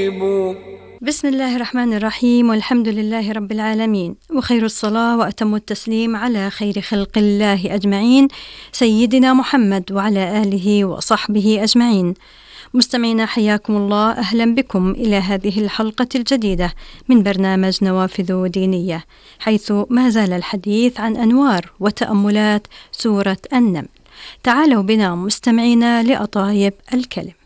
يجيبوا. بسم الله الرحمن الرحيم، والحمد لله رب العالمين، وخير الصلاة وأتم التسليم على خير خلق الله أجمعين، سيدنا محمد وعلى آله وصحبه أجمعين. مستمعينا حياكم الله، أهلا بكم إلى هذه الحلقة الجديدة من برنامج نوافذ دينية، حيث ما زال الحديث عن أنوار وتأملات سورة النمل. تعالوا بنا مستمعينا لأطايب الكلم.